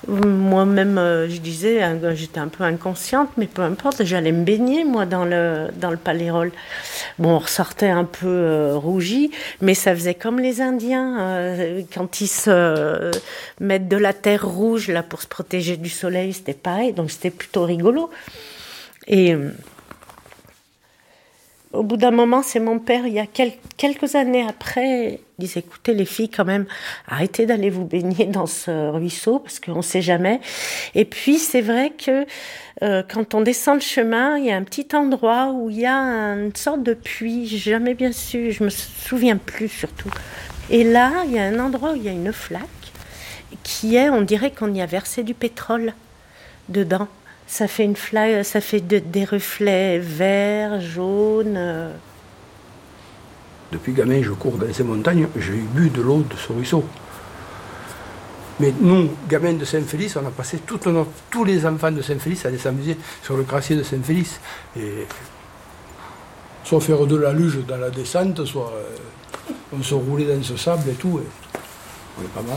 Moi-même, je disais, j'étais un peu inconsciente, mais peu importe, j'allais me baigner, moi, dans le Palérol. Bon, on ressortait un peu rougi, mais ça faisait comme les Indiens, quand ils se mettent de la terre rouge, là, pour se protéger du soleil, c'était pareil, donc c'était plutôt rigolo. Et au bout d'un moment, c'est mon père, il y a quelques années après, il disait, écoutez les filles, quand même, arrêtez d'aller vous baigner dans ce ruisseau, parce qu'on ne sait jamais. Et puis, c'est vrai que quand on descend le chemin, il y a un petit endroit où il y a une sorte de puits, j'ai jamais bien su, je me souviens plus surtout. Et là, il y a un endroit où il y a une flaque, on dirait qu'on y a versé du pétrole dedans. Ça fait une flaque, ça fait des reflets verts, jaunes. Depuis gamin, je cours dans ces montagnes, j'ai bu de l'eau de ce ruisseau. Mais nous, gamins de Saint-Félix, on a passé tous les enfants de Saint-Félix à aller s'amuser sur le gracier de Saint-Félix. Et soit faire de la luge dans la descente, soit on se roulait dans ce sable et tout. Et on est pas mal.